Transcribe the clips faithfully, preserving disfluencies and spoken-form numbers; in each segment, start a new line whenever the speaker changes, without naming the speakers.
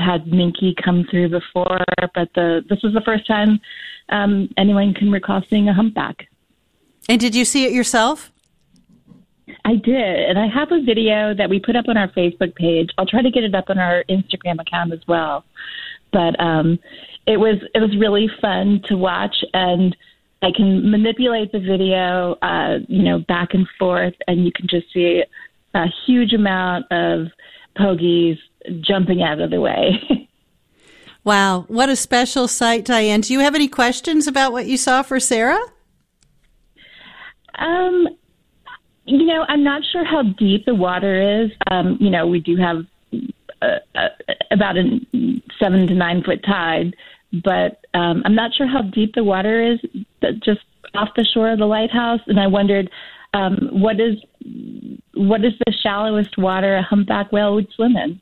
had minke come through before, but the this was the first time um, anyone can recall seeing a humpback.
And did you see it yourself?
I did, and I have a video that we put up on our Facebook page. I'll try to get it up on our Instagram account as well. But um, it was it was really fun to watch, and I can manipulate the video, uh, you know, back and forth, and you can just see a huge amount of pogies jumping out of the way.
Wow, what a special sight, Diane. Do you have any questions about what you saw for Sarah?
Um, you know, I'm not sure how deep the water is. Um, you know, we do have uh, uh, about a seven to nine foot tide, but um, I'm not sure how deep the water is just off the shore of the lighthouse. And I wondered, um, what is what is the shallowest water a humpback whale would swim in?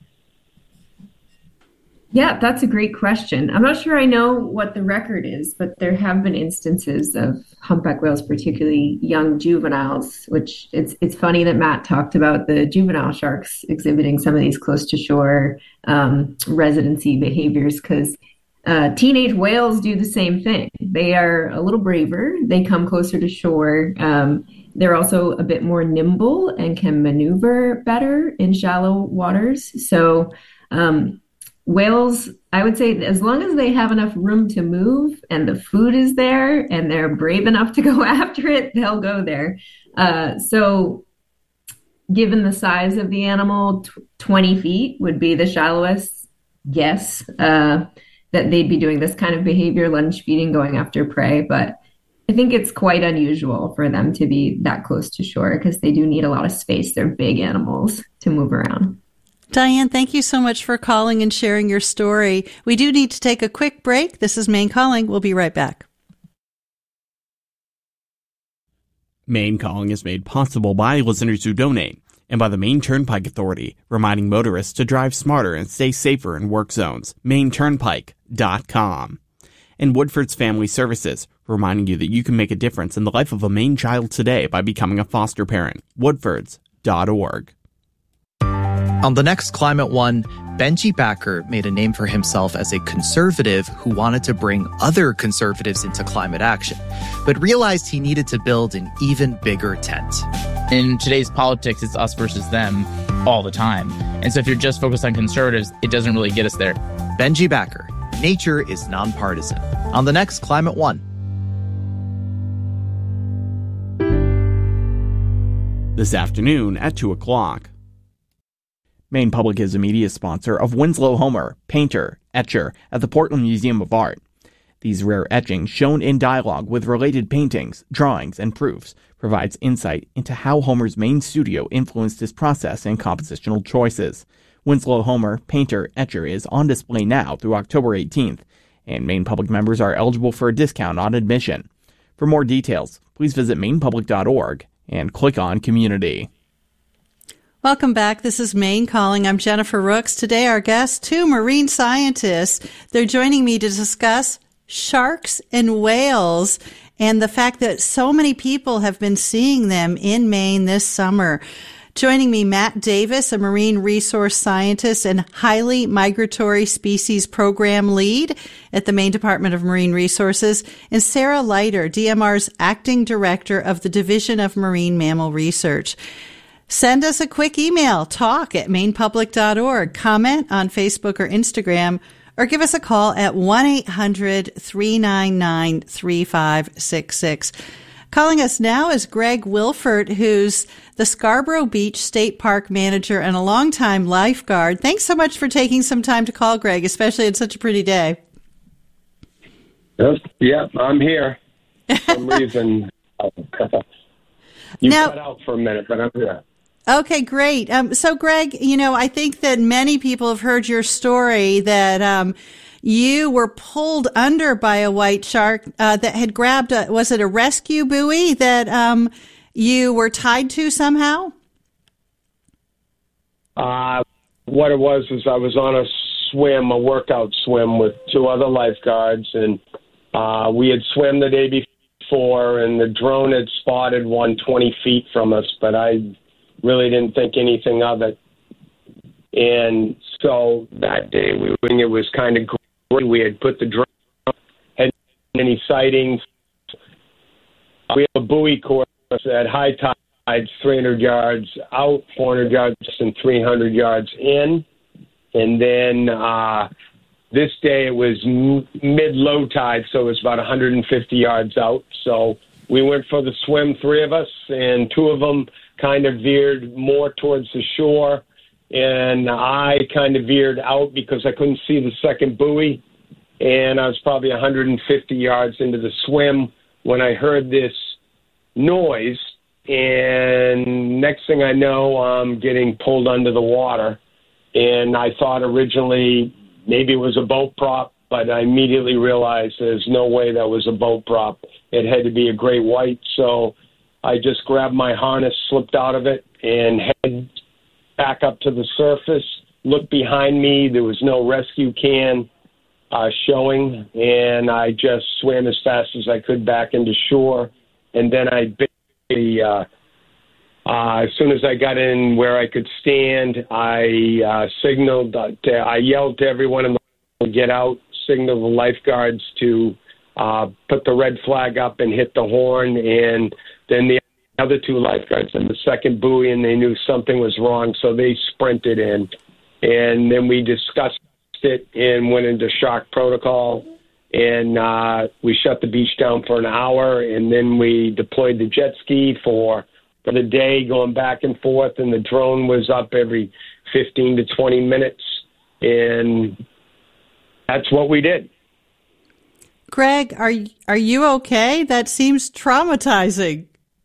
Yeah, that's a great question. I'm not sure I know what the record is, but there have been instances of humpback whales, particularly young juveniles, which it's it's funny that Matt talked about the juvenile sharks exhibiting some of these close to shore um, residency behaviors, because uh, teenage whales do the same thing. They are a little braver. They come closer to shore. Um, they're also a bit more nimble and can maneuver better in shallow waters. So um, whales, I would say, as long as they have enough room to move and the food is there and they're brave enough to go after it, they'll go there. Uh, so given the size of the animal, t- twenty feet would be the shallowest guess uh, that they'd be doing this kind of behavior, lunge feeding, going after prey. But I think it's quite unusual for them to be that close to shore because they do need a lot of space. They're big animals to move around.
Diane, thank you so much for calling and sharing your story. We do need to take a quick break. This is Maine Calling. We'll be right back.
Maine Calling is made possible by listeners who donate and by the Maine Turnpike Authority, reminding motorists to drive smarter and stay safer in work zones. Maine Turnpike dot com. And Woodford's Family Services, reminding you that you can make a difference in the life of a Maine child today by becoming a foster parent. Woodfords dot org.
On the next Climate One, Benji Backer made a name for himself as a conservative who wanted to bring other conservatives into climate action, but realized he needed to build an even bigger tent.
In today's politics, it's us versus them all the time. And so if you're just focused on conservatives, it doesn't really get us there.
Benji Backer, Nature is Nonpartisan, on the next Climate One.
This afternoon at two o'clock. Maine Public is a media sponsor of Winslow Homer, painter, etcher at the Portland Museum of Art. These rare etchings, shown in dialogue with related paintings, drawings, and proofs, provides insight into how Homer's main studio influenced his process and compositional choices. Winslow Homer, painter, etcher is on display now through October eighteenth, and Maine Public members are eligible for a discount on admission. For more details, please visit maine public dot org and click on Community.
Welcome back. This is Maine Calling. I'm Jennifer Rooks. Today our guests, two marine scientists. They're joining me to discuss sharks and whales and the fact that so many people have been seeing them in Maine this summer. Joining me, Matt Davis, a marine resource scientist and highly migratory species program lead at the Maine Department of Marine Resources, and Sarah Leiter, D M R's acting director of the Division of Marine Mammal Research. Send us a quick email, talk at maine public dot org, comment on Facebook or Instagram, or give us a call at one eight hundred three nine nine three five six six. Calling us now is Greg Wilford, who's the Scarborough Beach State Park manager and a longtime lifeguard. Thanks so much for taking some time to call, Greg, especially on such a pretty day.
Yes, yeah, I'm here. For some reason, you
now,
cut out for a minute, but I'm here.
Okay, great. Um, so, Greg, you know, I think that many people have heard your story that um, you were pulled under by a white shark uh, that had grabbed a, was it a rescue buoy that um, you were tied to somehow?
Uh, what it was was I was on a swim, a workout swim with two other lifeguards, and uh, we had swam the day before, and the drone had spotted one twenty feet from us, but I really didn't think anything of it. And so that day, we it was kind of great. We had put the drone, had any sightings. We have a buoy course at high tide, three hundred yards out, four hundred yards, and three hundred yards in. And then uh, this day it was m- mid-low tide, so it was about one hundred fifty yards out. So we went for the swim, three of us, and two of them kind of veered more towards the shore. And I kind of veered out because I couldn't see the second buoy. And I was probably one hundred fifty yards into the swim when I heard this noise. And next thing I know, I'm getting pulled under the water. And I thought originally maybe it was a boat prop, but I immediately realized there's no way that was a boat prop. It had to be a great white. So I just grabbed my harness, slipped out of it, and head back up to the surface, looked behind me. There was no rescue can uh, showing, and I just swam as fast as I could back into shore. And then I basically, uh, uh, as soon as I got in where I could stand, I uh, signaled, uh, to, I yelled to everyone in the to get out, signaled the lifeguards to uh, put the red flag up and hit the horn, and then the other two lifeguards in the second buoy, and they knew something was wrong, so they sprinted in. And then we discussed it and went into shock protocol, and uh, we shut the beach down for an hour, and then we deployed the jet ski for, for the day, going back and forth, and the drone was up every fifteen to twenty minutes, and that's what we did.
Greg, are, are you okay? That seems traumatizing.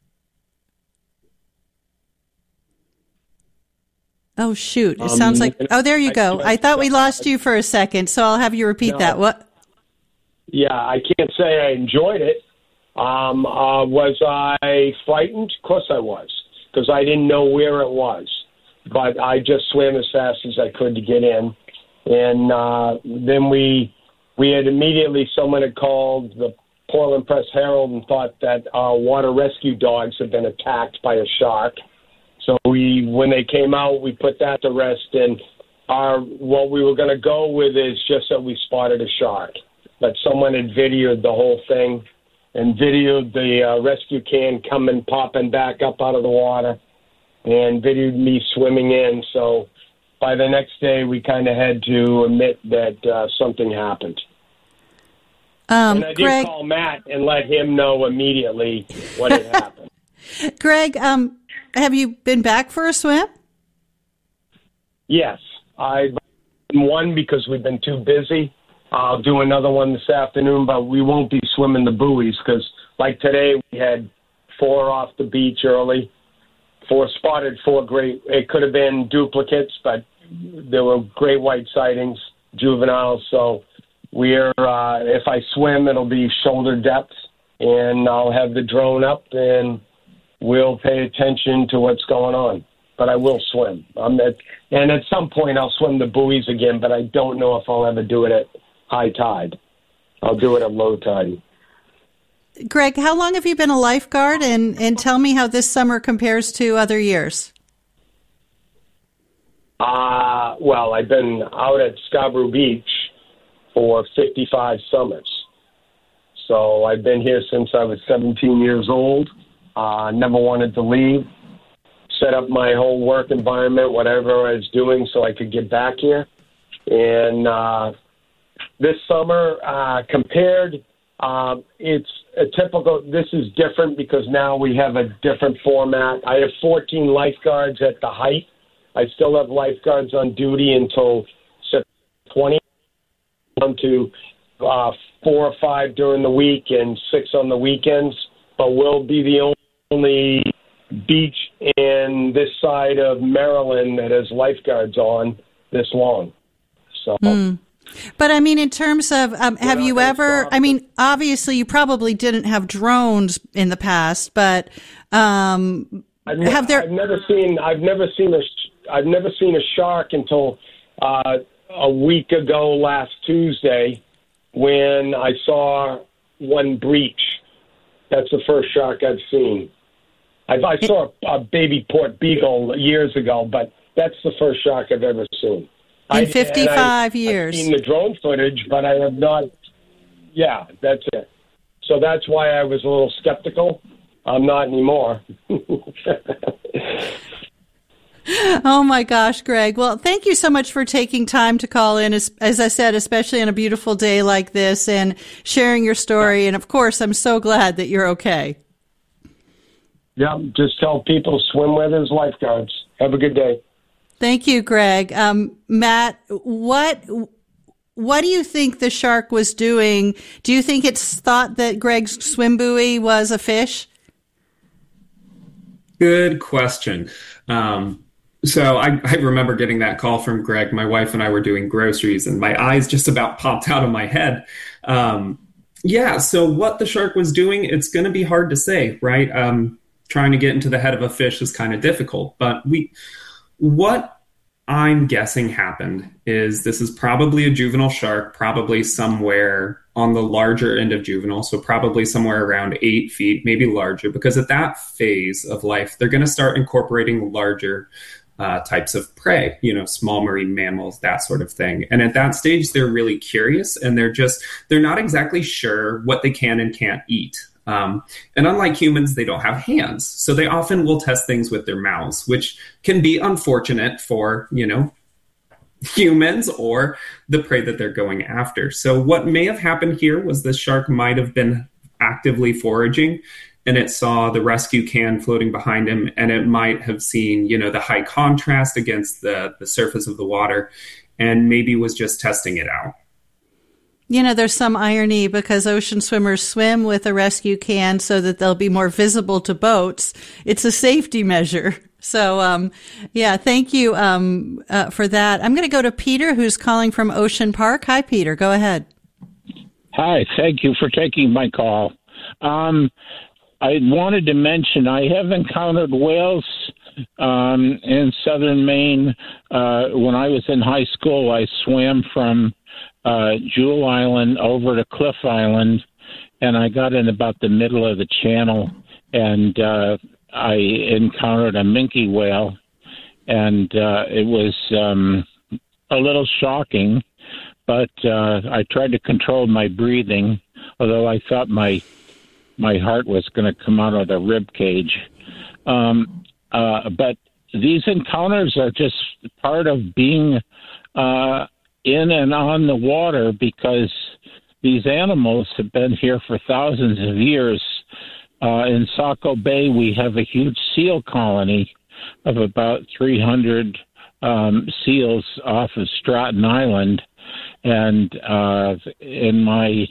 Oh, shoot. It um, sounds like, oh, there you go. I, I thought we lost you for a second, so I'll have you repeat no, that. What?
Yeah, I can't say I enjoyed it. Um, uh, was I frightened? Of course I was, because I didn't know where it was. But I just swam as fast as I could to get in. And uh, then we we had immediately, someone had called the Portland Press Herald and thought that our water rescue dogs had been attacked by a shark. So we, when they came out, we put that to rest, and our what we were going to go with is just that we spotted a shark. But someone had videoed the whole thing and videoed the uh, rescue can coming, popping back up out of the water, and videoed me swimming in. So by the next day, we kind of had to admit that uh, something happened.
Um,
and I did
Greg,
call Matt and let him know immediately what had happened.
Greg, um, have you been back for a swim?
Yes. I've been one because we've been too busy. I'll do another one this afternoon, but we won't be swimming the buoys because, like today, we had four off the beach early, four spotted, four great. It could have been duplicates, but there were great white sightings, juveniles. So we're, uh, if I swim, it'll be shoulder depth, and I'll have the drone up, and we'll pay attention to what's going on. But I will swim. I'm at, and at some point, I'll swim the buoys again, but I don't know if I'll ever do it at high tide. I'll do it at low tide.
Greg, how long have you been a lifeguard? And, and tell me how this summer compares to other years.
Uh, well, I've been out at Scarborough Beach for fifty-five summers. So I've been here since I was seventeen years old. Uh, never wanted to leave. Set up my whole work environment, whatever I was doing, so I could get back here. And uh, this summer, uh, compared, uh, it's a typical, this is different because now we have a different format. I have fourteen lifeguards at the height. I still have lifeguards on duty until September twentieth, down to uh, four or five during the week and six on the weekends. But we'll be the only beach in this side of Maryland that has lifeguards on this long. So,
mm. But I mean, in terms of, um, have you ever, I mean, obviously you probably didn't have drones in the past, but um,
I've,
have there?
I've never seen, I've never seen a, I've never seen a shark until uh, a week ago last Tuesday when I saw one breach. That's the first shark I've seen. I, I saw a, a baby port beagle years ago, but That's the first shark I've ever seen.
In
I,
fifty-five
I,
years.
I've seen the drone footage, but I have not. Yeah, that's it. So that's why I was a little skeptical. I'm not anymore.
Oh, my gosh, Greg. Well, thank you so much for taking time to call in, as, as I said, especially on a beautiful day like this, and sharing your story. And, of course, I'm so glad that you're okay.
Yeah, just tell people swim with as lifeguards. Have a good day.
Thank you, Greg. Um, Matt, what what do you think the shark was doing? Do you think it's thought that Greg's swim buoy was a fish?
Good question. Um, so I, I remember getting that call from Greg. My wife and I were doing groceries, and my eyes just about popped out of my head. Um, yeah, so what the shark was doing, it's going to be hard to say, right? Um, trying to get into the head of a fish is kind of difficult. But we, what I'm guessing happened is this is probably a juvenile shark, probably somewhere on the larger end of juvenile, so probably somewhere around eight feet, maybe larger, because at that phase of life, they're going to start incorporating larger uh, types of prey, you know, small marine mammals, that sort of thing. And at that stage, they're really curious, and they're just, they're not exactly sure what they can and can't eat. Um, and unlike humans, they don't have hands. So they often will test things with their mouths, which can be unfortunate for, you know, humans or the prey that they're going after. So what may have happened here was the shark might have been actively foraging, and it saw the rescue can floating behind him, and it might have seen, you know, the high contrast against the, the surface of the water, and maybe was just testing it out.
You know, there's some irony because ocean swimmers swim with a rescue can so that they'll be more visible to boats. It's a safety measure. So, um, yeah, thank you um, uh, for that. I'm going to go to Peter, who's calling from Ocean Park. Hi, Peter. Go ahead.
Hi. Thank you for taking my call. Um, I wanted to mention I have encountered whales um, in southern Maine. Uh, when I was in high school, I swam from Uh, Jewel Island over to Cliff Island, and I got in about the middle of the channel, and uh, I encountered a minke whale, and uh, it was um, a little shocking, but uh, I tried to control my breathing, although I thought my my heart was going to come out of the rib cage. Um, uh, but these encounters are just part of being uh, in and on the water, because these animals have been here for thousands of years. Uh, in Saco Bay, we have a huge seal colony of about three hundred um, seals off of Stratton Island. And uh, in my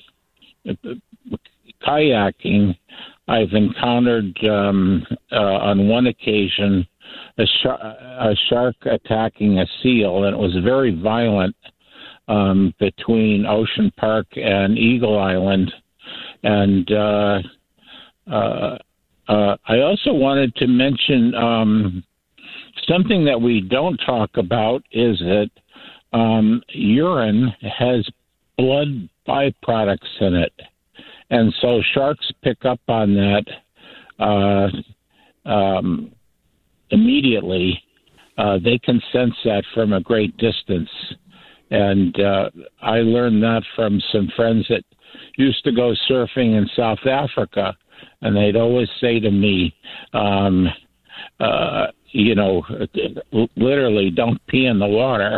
kayaking, I've encountered um, uh, on one occasion a, sh- a shark attacking a seal, and it was very violent. Um, between Ocean Park and Eagle Island. And uh, uh, uh, I also wanted to mention um, something that we don't talk about is that um, urine has blood byproducts in it. And so sharks pick up on that uh, um, immediately. Uh, they can sense that from a great distance. And uh, I learned that from some friends that used to go surfing in South Africa, and they'd always say to me, um, uh, you know, literally, don't pee in the water.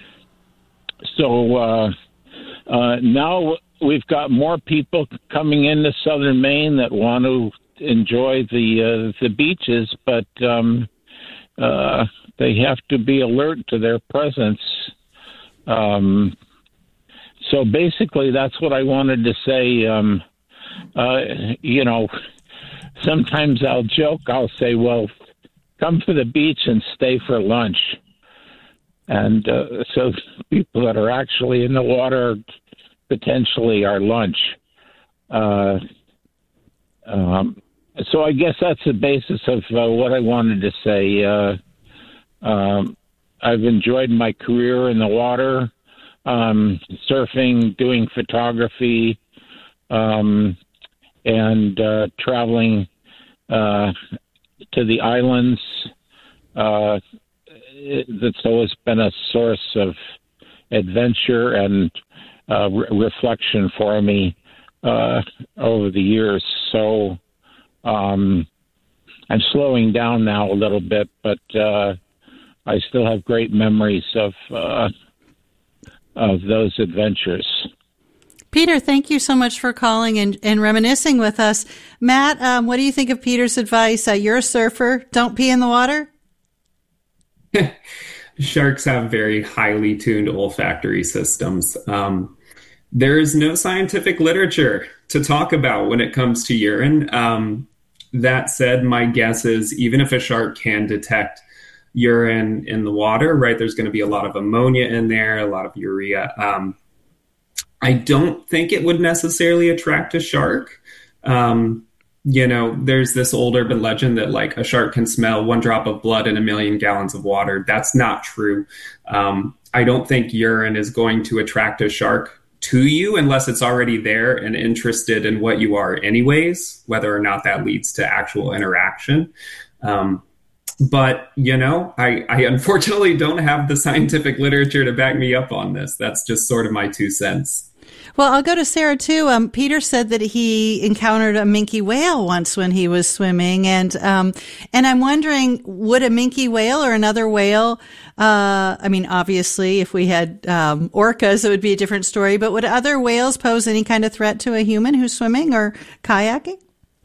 So uh, uh, now we've got more people coming into southern Maine that want to enjoy the uh, the beaches, but um, uh, they have to be alert to their presence. Um, so basically, that's what I wanted to say. Um, uh, you know, sometimes I'll joke. I'll say, well, come to the beach and stay for lunch. And uh, so people that are actually in the water potentially are lunch. Uh, um, so I guess that's the basis of uh, what I wanted to say. Uh, um, I've enjoyed my career in the water, um, surfing, doing photography, um, and uh, traveling uh, to the islands. Uh, that's always been a source of adventure and uh, re- reflection for me uh, over the years. So um, I'm slowing down now a little bit, but uh, I still have great memories of uh, of those adventures.
Peter, thank you so much for calling and, and reminiscing with us. Matt, um, what do you think of Peter's advice? Uh, you're a surfer. Don't pee in the water.
Sharks have very highly tuned olfactory systems. Um, there is no scientific literature to talk about when it comes to urine. Um, that said, my guess is even if a shark can detect urine in the water, right, there's going to be a lot of ammonia in there, a lot of urea. Um, I don't think it would necessarily attract a shark. Um, you know, there's this old urban legend that like a shark can smell one drop of blood in a million gallons of water. That's not true. Um, I don't think urine is going to attract a shark to you unless it's already there and interested in what you are anyways, whether or not that leads to actual interaction. Um, but, you know, I, I unfortunately don't have the scientific literature to back me up on this. That's just sort of my two cents.
Well, I'll go to Sarah, too. Um, Peter said that he encountered a minke whale once when he was swimming. And um, and I'm wondering, would a minke whale or another whale, uh, I mean, obviously, if we had um, orcas, it would be a different story. But would other whales pose any kind of threat to a human who's swimming or kayaking?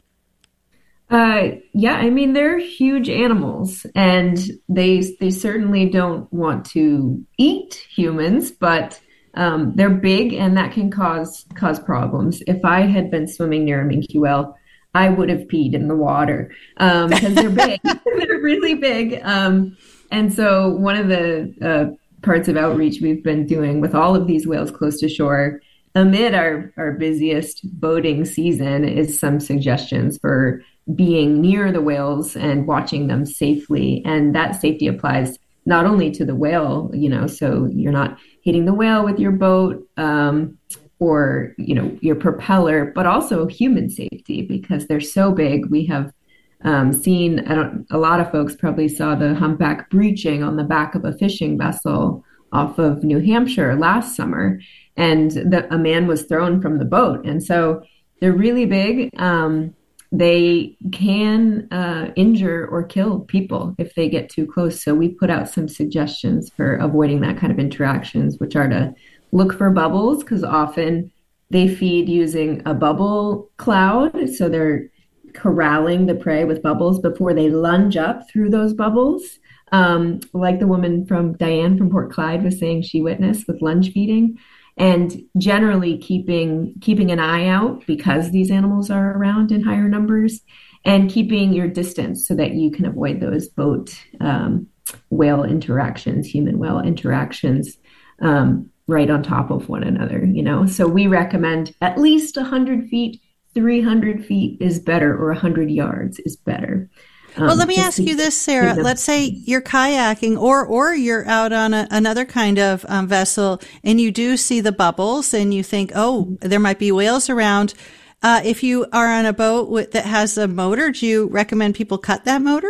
Uh, yeah, I mean, they're huge animals, and they they certainly don't want to eat humans, but um, they're big, and that can cause cause problems. If I had been swimming near a minke whale, I would have peed in the water um, because they're big. They're really big. Um, and so one of the uh, parts of outreach we've been doing with all of these whales close to shore amid our, our busiest boating season is some suggestions for being near the whales and watching them safely. And that safety applies not only to the whale, you know, so you're not hitting the whale with your boat um, or, you know, your propeller, but also human safety because they're so big. We have um, seen, I don't, a lot of folks probably saw the humpback breaching on the back of a fishing vessel off of New Hampshire last summer, and the, a man was thrown from the boat. And so they're really big. Um, they can uh, injure or kill people if they get too close. So we put out some suggestions for avoiding that kind of interactions, which are to look for bubbles, because often they feed using a bubble cloud. So they're corralling the prey with bubbles before they lunge up through those bubbles. Um, like the woman from Diane from Port Clyde was saying she witnessed with lunge feeding. And generally keeping keeping an eye out because these animals are around in higher numbers, and keeping your distance so that you can avoid those boat um, whale interactions, human whale interactions, um, right on top of one another. You know, so we recommend at least one hundred feet, three hundred feet is better, or one hundred yards is better. Um,
well, let me ask you this, Sarah. Let's say you're kayaking or or you're out on a, another kind of um, vessel and you do see the bubbles and you think, oh, there might be whales around. Uh, if you are on a boat with, that has a motor, do you recommend people cut that motor?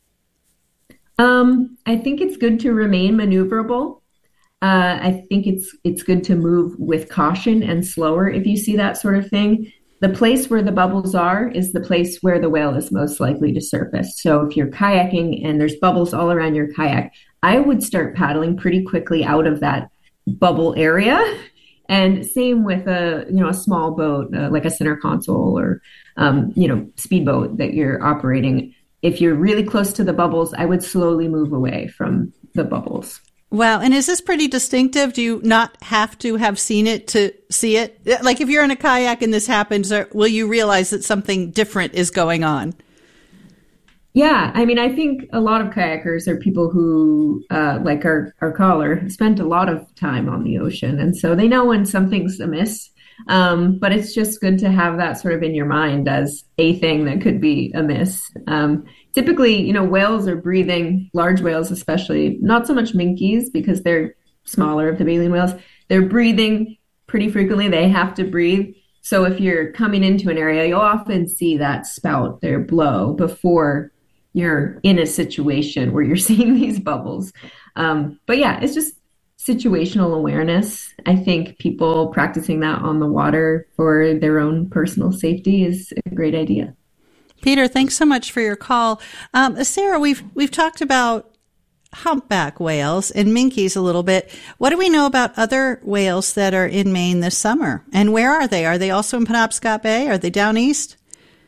Um, I think it's good to remain maneuverable. Uh, I think it's it's good to move with caution and slower if you see that sort of thing. The place where the bubbles are is the place where the whale is most likely to surface. So if you're kayaking and there's bubbles all around your kayak, I would start paddling pretty quickly out of that bubble area. And same with a, you know, a small boat, uh, like a center console or, um, you know, speedboat that you're operating. If you're really close to the bubbles, I would slowly move away from the bubbles.
Wow. And is this pretty distinctive? Do you not have to have seen it to see it? Like if you're in a kayak and this happens, or will you realize that something different is going on?
Yeah. I mean, I think a lot of kayakers are people who, uh, like our, our caller, spent a lot of time on the ocean. And so they know when something's amiss. Um, but it's just good to have that sort of in your mind as a thing that could be amiss. Um, typically, you know, whales are breathing, large whales especially, not so much minkies because they're smaller of the baleen whales. They're breathing pretty frequently. They have to breathe. So if you're coming into an area, you'll often see that spout there blow before you're in a situation where you're seeing these bubbles. Um, but yeah, it's just situational awareness. I think people practicing that on the water for their own personal safety is a great idea.
Peter, thanks so much for your call. Um, Sarah, we've we've talked about humpback whales and minkies a little bit. What do we know about other whales that are in Maine this summer? And where are they? Are they also in Penobscot Bay? Are they down east?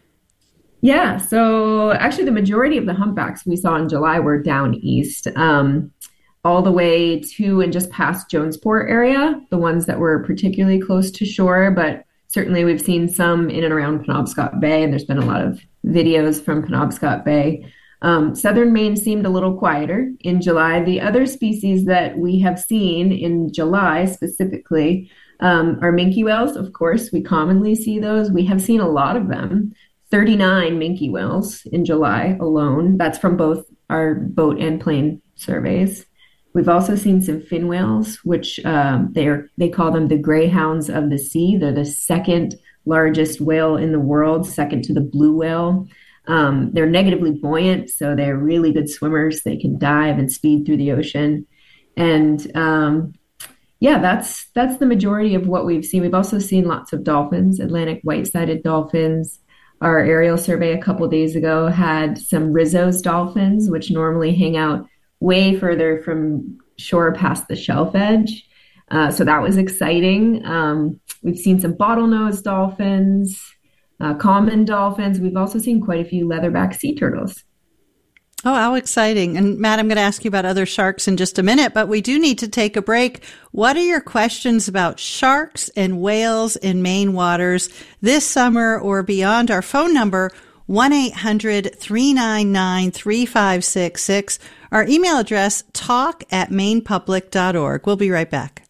Yeah, so actually the majority of the humpbacks we saw in July were down east, um, all the way to and just past Jonesport area, the ones that were particularly close to shore. But certainly we've seen some in and around Penobscot Bay, and there's been a lot of videos from Penobscot Bay. Um, Southern Maine seemed a little quieter in July. The other species that we have seen in July specifically um, are minke whales. Of course, we commonly see those. We have seen a lot of them, thirty-nine minke whales in July alone. That's from both our boat and plane surveys. We've also seen some fin whales, which um, they are, they call them the greyhounds of the sea. They're the second largest whale in the world, second to the blue whale. Um, they're negatively buoyant, so they're really good swimmers. They can dive and speed through the ocean. And um, yeah, that's that's the majority of what we've seen. We've also seen lots of dolphins, Atlantic white-sided dolphins. Our aerial survey a couple days ago had some Rizzo's dolphins, which normally hang out way further from shore past the shelf edge. Uh, so that was exciting. Um, we've seen some bottlenose dolphins, uh, common dolphins. We've also seen quite a few leatherback sea turtles.
Oh, how exciting. And Matt, I'm going to ask you about other sharks in just a minute, but we do need to take a break. What are your questions about sharks and whales in Maine waters this summer or beyond? Our phone number, one eight hundred three nine nine three five six six. Our email address, talk at maine public dot org. We'll be right back.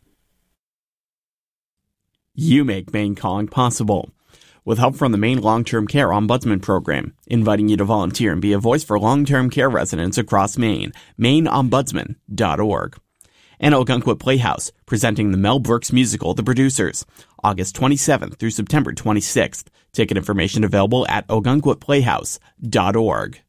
You make Maine Calling possible. With help from the Maine Long-Term Care Ombudsman Program, inviting you to volunteer and be a voice for long-term care residents across Maine, maine ombudsman dot org. And Ogunquit Playhouse, presenting the Mel Brooks musical, The Producers, August twenty-seventh through September twenty-sixth. Ticket information available at ogunquit playhouse dot org.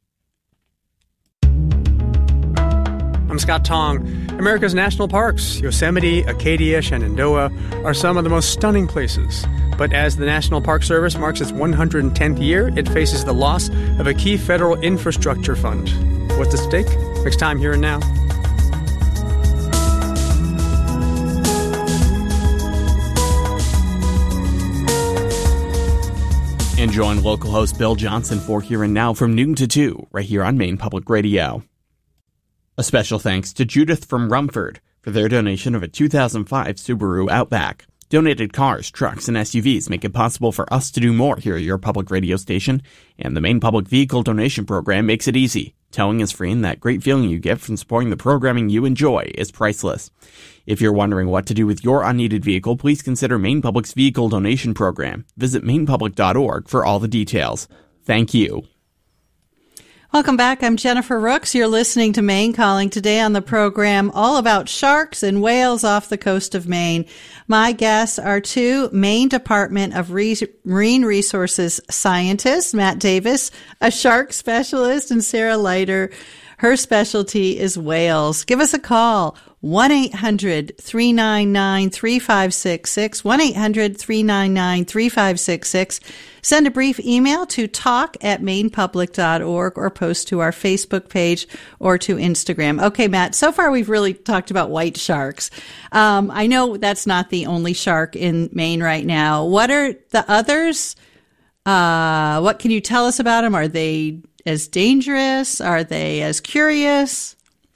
I'm Scott Tong. America's national parks, Yosemite, Acadia, Shenandoah, are some of the most stunning places. But as the National Park Service marks its one hundred tenth year, it faces the loss of a key federal infrastructure fund. What's at stake? Next time, Here and Now.
And join local host Bill Johnson for Here and Now from noon to two, right here on Maine Public Radio. A special thanks to Judith from Rumford for their donation of a two thousand five Subaru Outback. Donated cars, trucks, and S U Vs make it possible for us to do more here at your public radio station, and the Maine Public Vehicle Donation Program makes it easy. Towing is free, and that great feeling you get from supporting the programming you enjoy is priceless. If you're wondering what to do with your unneeded vehicle, please consider Maine Public's Vehicle Donation Program. Visit maine public dot org for all the details. Thank you.
Welcome back. I'm Jennifer Rooks. You're listening to Maine Calling. Today on the program, all about sharks and whales off the coast of Maine. My guests are two Maine Department of Re- Marine Resources scientists, Matt Davis, a shark specialist, and Sarah Leiter. Her specialty is whales. Give us a call, one eight hundred three nine nine three five six six, one eight hundred three nine nine three five six six. Send a brief email to talk at maine public dot org or post to our Facebook page or to Instagram. Okay, Matt, so far we've really talked about white sharks. Um, I know that's not the only shark in Maine right now. What are the others? Uh, what can you tell us about them? Are they as dangerous? Are they as curious?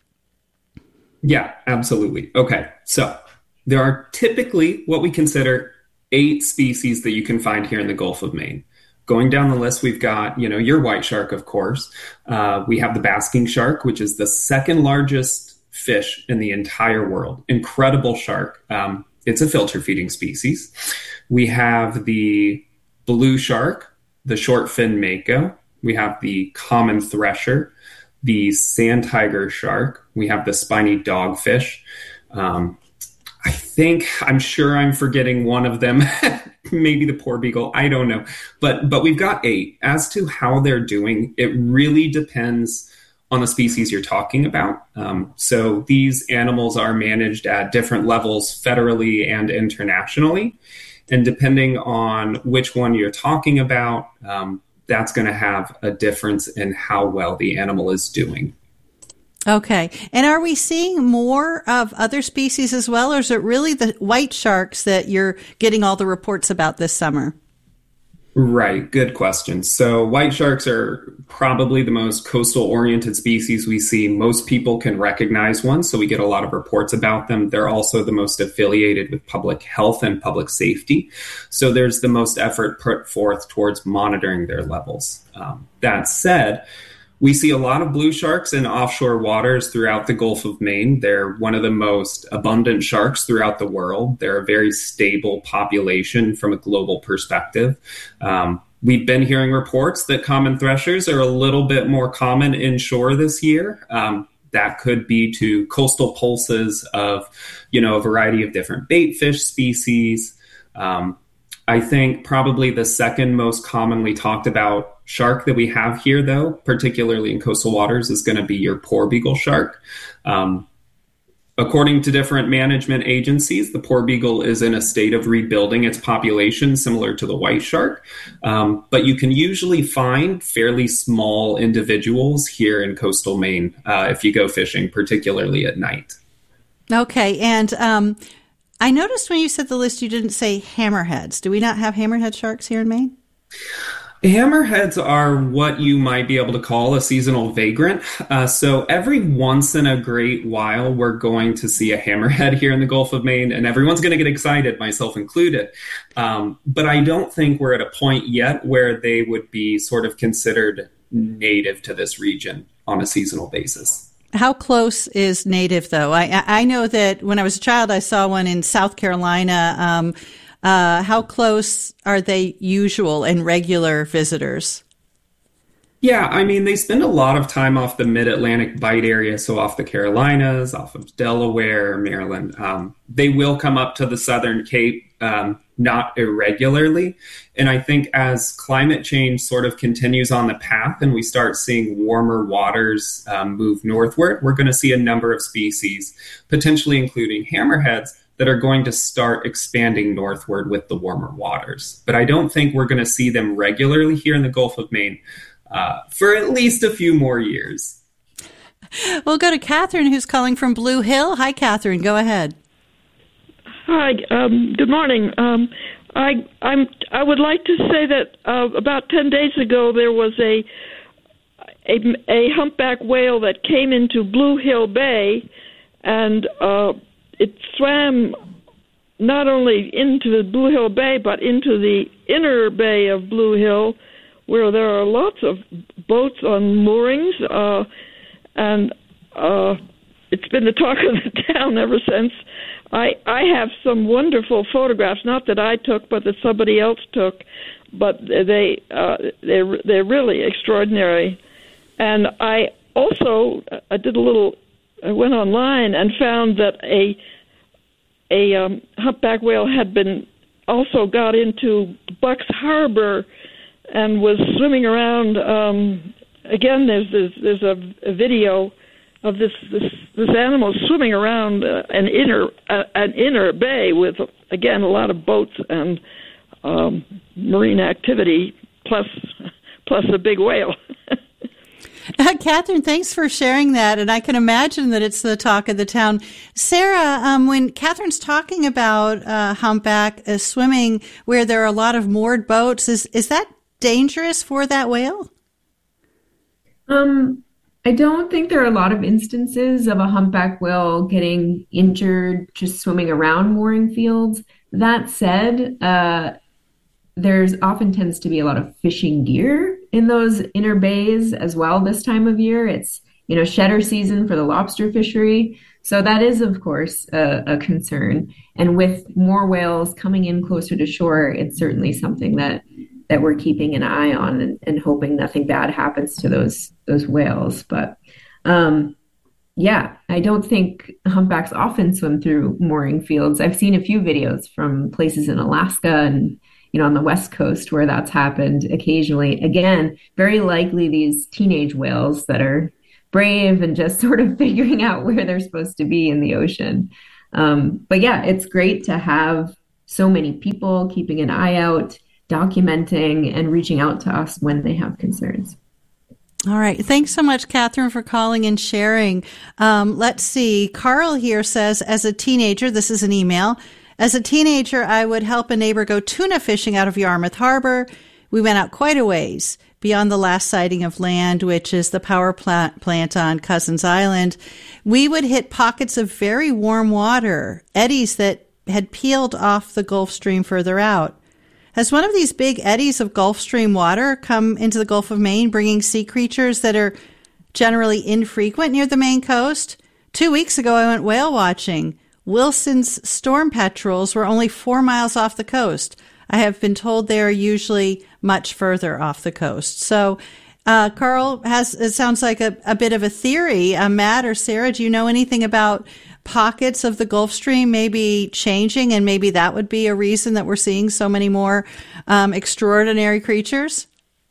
Yeah, absolutely. Okay, so there are typically what we consider eight species that you can find here in the Gulf of Maine. Going down the list, we've got, you know, your white shark, of course. Uh, we have the basking shark, which is the second largest fish in the entire world. Incredible shark. Um, it's a filter feeding species. We have the blue shark, the short fin mako. We have the common thresher, the sand tiger shark. We have the spiny dogfish. Um, I think, I'm sure I'm forgetting one of them, maybe the porbeagle, I don't know. But but we've got eight. As to how they're doing, it really depends on the species you're talking about. Um, so these animals are managed at different levels federally and internationally. And depending on which one you're talking about, um, that's going to have a difference in how well the animal is doing.
Okay. And are we seeing more of other species as well, or is it really the white sharks that you're getting all the reports about this summer?
Right. Good question. So white sharks are probably the most coastal-oriented species we see. Most people can recognize one, so we get a lot of reports about them. They're also the most affiliated with public health and public safety. So there's the most effort put forth towards monitoring their levels. Um, that said, we see a lot of blue sharks in offshore waters throughout the Gulf of Maine. They're one of the most abundant sharks throughout the world. They're a very stable population from a global perspective. Um, we've been hearing reports that common threshers are a little bit more common inshore this year. Um, that could be to coastal pulses of, you know, a variety of different bait fish species. Um, I think probably the second most commonly talked about shark that we have here, though, particularly in coastal waters, is going to be your porbeagle shark. Um, according to different management agencies, the porbeagle is in a state of rebuilding its population, similar to the white shark. Um, but you can usually find fairly small individuals here in coastal Maine uh, if you go fishing, particularly at night.
Okay. And um, I noticed when you said the list, you didn't say hammerheads. Do we not have hammerhead sharks here in Maine?
Hammerheads are what you might be able to call a seasonal vagrant. Uh, so every once in a great while, we're going to see a hammerhead here in the Gulf of Maine, and everyone's going to get excited, myself included. Um, but I don't think we're at a point yet where they would be sort of considered native to this region on a seasonal basis.
How close is native, though? I, I know that when I was a child, I saw one in South Carolina. Um, Uh, how close are they usual and regular visitors?
Yeah, I mean, they spend a lot of time off the mid-Atlantic Bight area, so off the Carolinas, off of Delaware, Maryland. Um, they will come up to the Southern Cape, um, not irregularly. And I think as climate change sort of continues on the path and we start seeing warmer waters um, move northward, we're going to see a number of species, potentially including hammerheads, that are going to start expanding northward with the warmer waters. But I don't think we're going to see them regularly here in the Gulf of Maine uh, for at least a few more years.
We'll go to Catherine, who's calling from Blue Hill. Hi, Catherine. Go ahead.
Hi. Um, good morning. Um, I I'm I would like to say that uh, about ten days ago there was a, a a humpback whale that came into Blue Hill Bay, and uh, it swam not only into the Blue Hill Bay, but into the inner bay of Blue Hill, where there are lots of boats on moorings, uh, and uh, it's been the talk of the town ever since. I I have some wonderful photographs, not that I took, but that somebody else took, but they uh, they're they're really extraordinary. And I also I did a little. I went online and found that a a um, humpback whale had been also got into Bucks Harbor and was swimming around. Um, again, there's there's, there's a, a video of this this this animal swimming around uh, an inner uh, an inner bay with, again, a lot of boats and um, marine activity, plus plus a big whale.
Uh, Catherine, thanks for sharing that. And I can imagine that it's the talk of the town. Sarah, um, when Catherine's talking about uh, humpback uh, swimming where there are a lot of moored boats, is, is that dangerous for that whale?
Um, I don't think there are a lot of instances of a humpback whale getting injured just swimming around mooring fields. That said, uh, there's often tends to be a lot of fishing gear in those inner bays as well this time of year. It's, you know, shedder season for the lobster fishery. So that is, of course, a, a concern. And with more whales coming in closer to shore, it's certainly something that that we're keeping an eye on and, and hoping nothing bad happens to those those whales. But um, yeah, I don't think humpbacks often swim through mooring fields. I've seen a few videos from places in Alaska and, you know, on the West Coast where that's happened occasionally. Again, very likely these teenage whales that are brave and just sort of figuring out where they're supposed to be in the ocean. Um, but yeah, it's great to have so many people keeping an eye out, documenting, and reaching out to us when they have concerns.
All right. Thanks so much, Catherine, for calling and sharing. Um, let's see. Carl here says, as a teenager, this is an email. As a teenager, I would help a neighbor go tuna fishing out of Yarmouth Harbor. We went out quite a ways beyond the last sighting of land, which is the power plant, plant on Cousins Island. We would hit pockets of very warm water, eddies that had peeled off the Gulf Stream further out. Has one of these big eddies of Gulf Stream water come into the Gulf of Maine, bringing sea creatures that are generally infrequent near the Maine coast? Two weeks ago, I went whale watching. Wilson's storm petrels were only four miles off the coast. I have been told they are usually much further off the coast. So, uh, Carl, has it sounds like a, a bit of a theory. Uh, Matt or Sarah, do you know anything about pockets of the Gulf Stream maybe changing, and maybe that would be a reason that we're seeing so many more um, extraordinary creatures?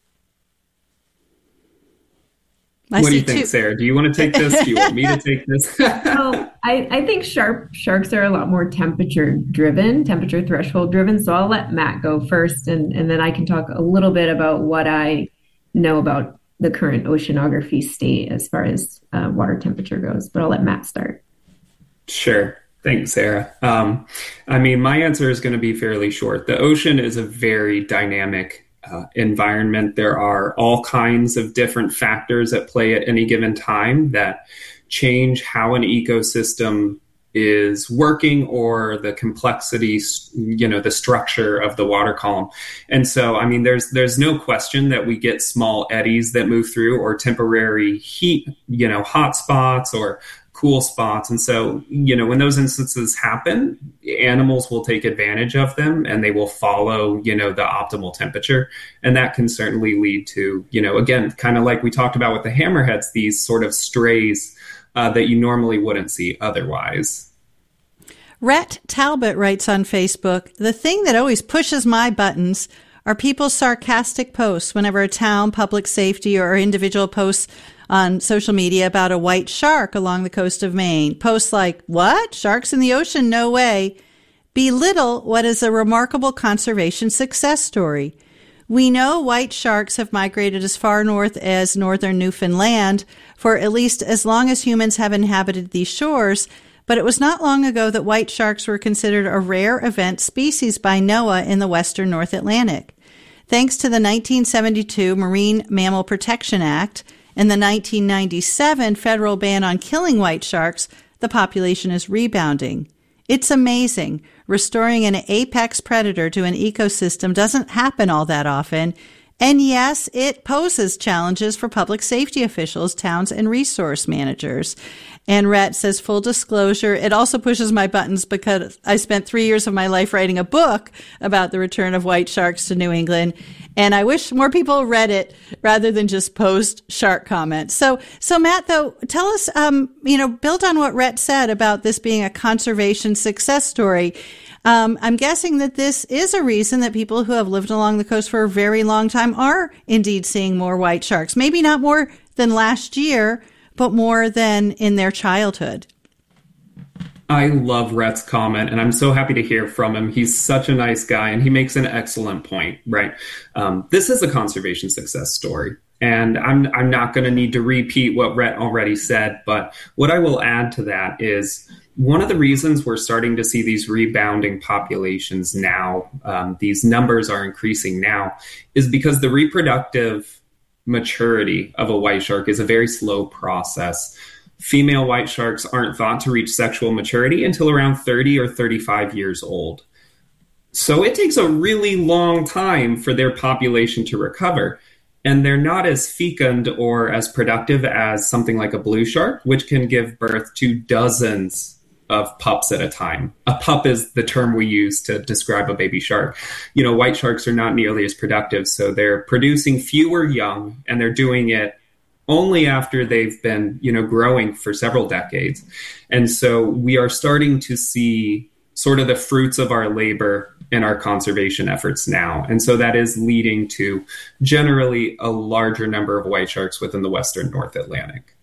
I
what do you think,
two.
Sarah? Do you want to take this? Do you want me to take this?
Well, I, I think sharp sharks are a lot more temperature driven, temperature threshold driven. So I'll let Matt go first, and, and then I can talk a little bit about what I know about the current oceanography state as far as uh, water temperature goes. But I'll let Matt start.
Sure. Thanks, Sarah. Um, I mean, my answer is going to be fairly short. The ocean is a very dynamic uh, environment. There are all kinds of different factors at play at any given time that change how an ecosystem is working or the complexity, you know, the structure of the water column. And so, I mean, there's there's no question that we get small eddies that move through or temporary heat, you know, hot spots or cool spots. And so, you know, when those instances happen, animals will take advantage of them and they will follow, you know, the optimal temperature. And that can certainly lead to, you know, again, kind of like we talked about with the hammerheads, these sort of strays uh, that you normally wouldn't see otherwise.
Rhett Talbot writes on Facebook, the thing that always pushes my buttons are people's sarcastic posts whenever a town, public safety, or individual posts on social media about a white shark along the coast of Maine. Posts like, what? Sharks in the ocean? No way. Belittle what is a remarkable conservation success story. We know white sharks have migrated as far north as northern Newfoundland for at least as long as humans have inhabited these shores, but it was not long ago that white sharks were considered a rare event species by NOAA in the western North Atlantic. Thanks to the nineteen seventy-two Marine Mammal Protection Act and the nineteen ninety-seven federal ban on killing white sharks, the population is rebounding. It's amazing. Restoring an apex predator to an ecosystem doesn't happen all that often. And yes, it poses challenges for public safety officials, towns, and resource managers. And Rhett says, full disclosure, it also pushes my buttons because I spent three years of my life writing a book about the return of white sharks to New England. And I wish more people read it rather than just post shark comments. So, so Matt, though, tell us, um, you know, build on what Rhett said about this being a conservation success story. Um, I'm guessing that this is a reason that people who have lived along the coast for a very long time are indeed seeing more white sharks. Maybe not more than last year, but more than in their childhood.
I love Rhett's comment, and I'm so happy to hear from him. He's such a nice guy, and he makes an excellent point, right? Um, this is a conservation success story, and I'm I'm not going to need to repeat what Rhett already said, but what I will add to that is one of the reasons we're starting to see these rebounding populations now, um, these numbers are increasing now, is because the reproductive maturity of a white shark is a very slow process. Female white sharks aren't thought to reach sexual maturity until around thirty or thirty-five years old. So it takes a really long time for their population to recover. And they're not as fecund or as productive as something like a blue shark, which can give birth to dozens of pups at a time. A pup is the term we use to describe a baby shark. You know, white sharks are not nearly as productive, so they're producing fewer young, and they're doing it only after they've been, you know, growing for several decades. And so we are starting to see sort of the fruits of our labor in our conservation efforts now. And so that is leading to generally a larger number of white sharks within the western North Atlantic.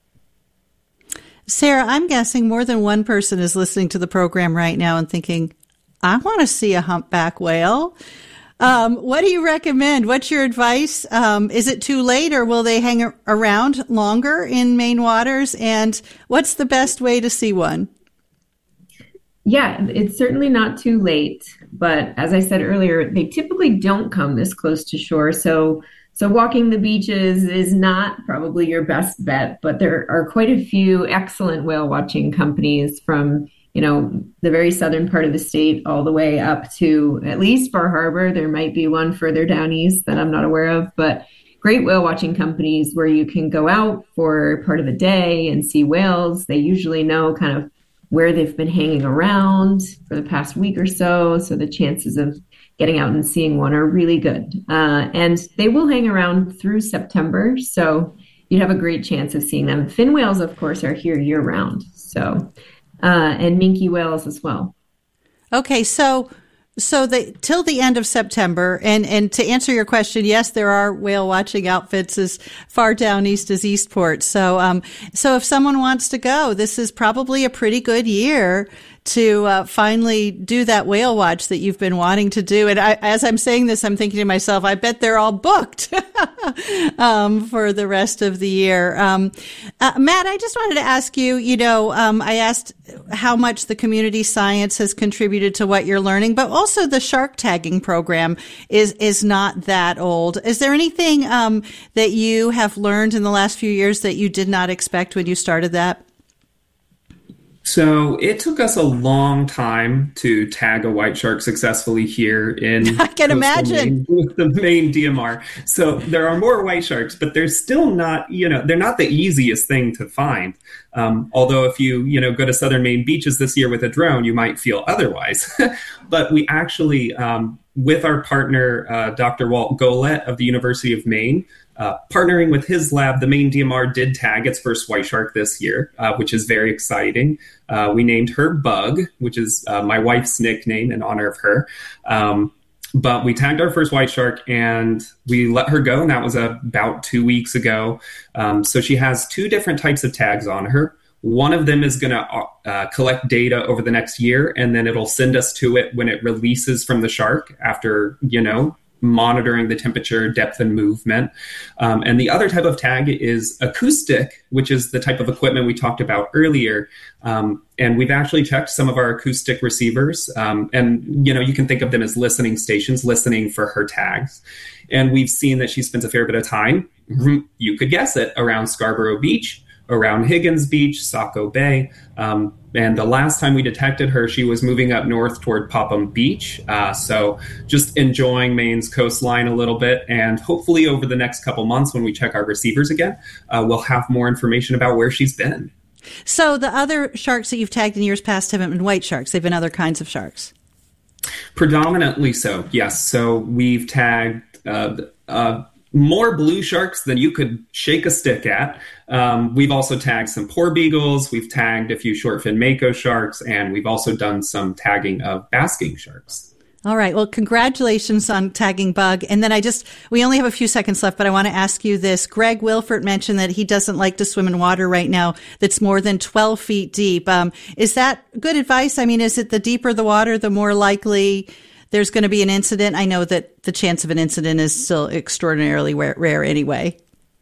Sarah, I'm guessing more than one person is listening to the program right now and thinking, I want to see a humpback whale. Um, what do you recommend? What's your advice? Um, is it too late, or will they hang a- around longer in Maine waters? And what's the best way to see one?
Yeah, it's certainly not too late. But as I said earlier, they typically don't come this close to shore. So So walking the beaches is not probably your best bet, but there are quite a few excellent whale watching companies from, you know, the very southern part of the state all the way up to at least Bar Harbor. There might be one further down east that I'm not aware of, but great whale watching companies where you can go out for part of the day and see whales. They usually know kind of where they've been hanging around for the past week or so. So the chances of getting out and seeing one are really good. Uh, and they will hang around through September. So you'd have a great chance of seeing them. Fin whales, of course, are here year round. So, uh, and minke whales as well.
Okay. So, so the, till the end of September, and, and to answer your question, yes, there are whale watching outfits as far down east as Eastport. So, um, so if someone wants to go, this is probably a pretty good year to uh, finally do that whale watch that you've been wanting to do. And I, as I'm saying this, I'm thinking to myself, I bet they're all booked um, for the rest of the year. Um, uh, Matt, I just wanted to ask you, you know, um, I asked how much the community science has contributed to what you're learning, but also the shark tagging program is, is not that old. Is there anything um, that you have learned in the last few years that you did not expect when you started that?
So it took us a long time to tag a white shark successfully here in
I can imagine
Maine with the Maine D M R. So there are more white sharks, but they're still not, you know, they're not the easiest thing to find. Um, although if you, you know, go to southern Maine beaches this year with a drone, you might feel otherwise. But we actually, um, with our partner, uh, Doctor Walt Golett of the University of Maine, Uh, partnering with his lab, the Maine D M R did tag its first white shark this year, uh, which is very exciting. Uh, we named her Bug, which is uh, my wife's nickname in honor of her. Um, but we tagged our first white shark and we let her go, and that was uh, about two weeks ago. Um, so she has two different types of tags on her. One of them is going to uh, collect data over the next year, and then it'll send us to it when it releases from the shark after, you know, monitoring the temperature, depth, and movement. Um, and the other type of tag is acoustic, which is the type of equipment we talked about earlier. Um, and we've actually checked some of our acoustic receivers. Um, and, you know, you can think of them as listening stations, listening for her tags. And we've seen that she spends a fair bit of time, you could guess it, around Scarborough Beach, around Higgins Beach, Saco Bay. Um, and the last time we detected her, she was moving up north toward Popham Beach. Uh, so just enjoying Maine's coastline a little bit. And hopefully over the next couple months, when we check our receivers again, uh, we'll have more information about where she's been.
So the other sharks that you've tagged in years past haven't been white sharks. They've been other kinds of sharks.
Predominantly so, yes. So we've tagged uh, uh, more blue sharks than you could shake a stick at. Um, we've also tagged some poor beagles. We've tagged a few short fin mako sharks, and we've also done some tagging of basking sharks.
All right. Well, congratulations on tagging Bug. And then I just, we only have a few seconds left, but I want to ask you this. Greg Wilfert mentioned that he doesn't like to swim in water right now that's more than twelve feet deep. Um, is that good advice? I mean, is it the deeper the water, the more likely there's going to be an incident? I know that the chance of an incident is still extraordinarily rare, rare anyway.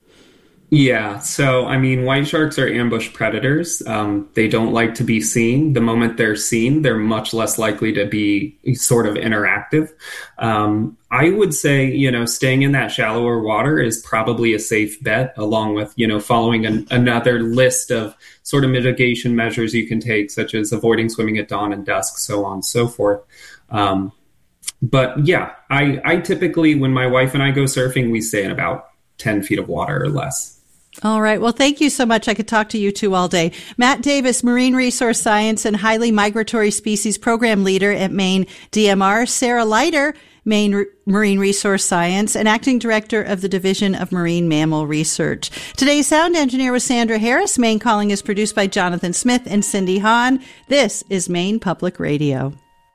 Yeah. So, I mean, white sharks are ambush predators. Um, they don't like to be seen. The moment they're seen, they're much less likely to be sort of interactive. Um, I would say, you know, staying in that shallower water is probably a safe bet, along with, you know, following an, another list of sort of mitigation measures you can take, such as avoiding swimming at dawn and dusk, so on and so forth. Um, but yeah, I, I typically, when my wife and I go surfing, we stay in about ten feet of water or less.
All right. Well, thank you so much. I could talk to you two all day. Matt Davis, Marine Resource Science and Highly Migratory Species Program Leader at Maine D M R. Sarah Leiter, Maine R- Marine Resource Science, and Acting Director of the Division of Marine Mammal Research. Today's sound engineer was Sandra Harris. Maine Calling is produced by Jonathan Smith and Cindy Hahn. This is Maine Public Radio.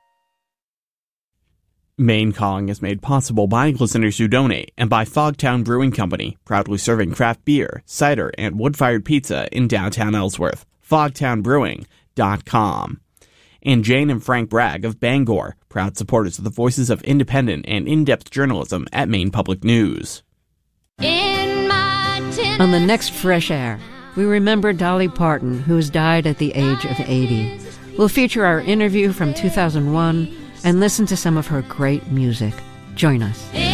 Maine Calling is made possible by listeners who donate and by Fogtown Brewing Company, proudly serving craft beer, cider, and wood-fired pizza in downtown Ellsworth. fogtown brewing dot com. And Jane and Frank Bragg of Bangor, proud supporters of the voices of independent and in-depth journalism at Maine Public News.
In my On the next Fresh Air, we remember Dolly Parton, who has died at the age of eighty. We'll feature our interview from two thousand one and listen to some of her great music. Join us.